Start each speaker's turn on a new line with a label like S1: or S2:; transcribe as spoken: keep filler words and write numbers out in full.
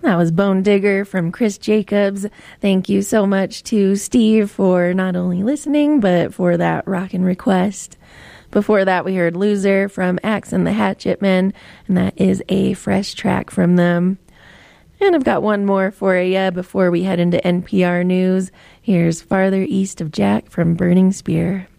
S1: That was Bone Digger from Chris Jacobs. Thank you so much to Steve for not only listening, but for that rockin' request. Before that, we heard Loser from Axe and the Hatchetmen, and that is a fresh track from them. And I've got one more for you before we head into N P R News. Here's Farther East of Jack from Burning Spear.